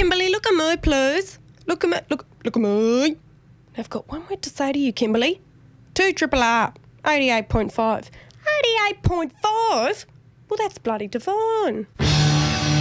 Kimberly, look at me, please. Look at me. Look at me. I've got one word to say to you, Kimberly. 2 triple R. 88.5. 88.5? Well, that's bloody divine.